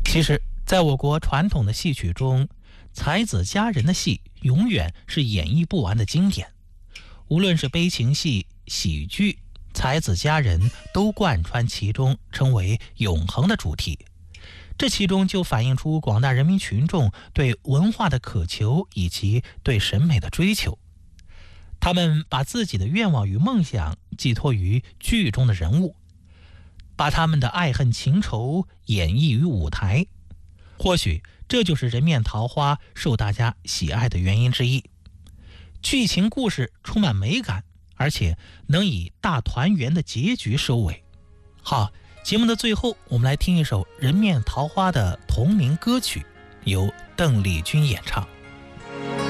其实在我国传统的戏曲中，才子佳人的戏永远是演绎不完的经典。无论是悲情戏、喜剧，才子佳人都贯穿其中，成为永恒的主题。这其中就反映出广大人民群众对文化的渴求以及对审美的追求。他们把自己的愿望与梦想寄托于剧中的人物，把他们的爱恨情仇演绎于舞台。或许这就是人面桃花受大家喜爱的原因之一。剧情故事充满美感，而且能以大团圆的结局收尾。好，节目的最后，我们来听一首《人面桃花》的同名歌曲，由邓丽君演唱。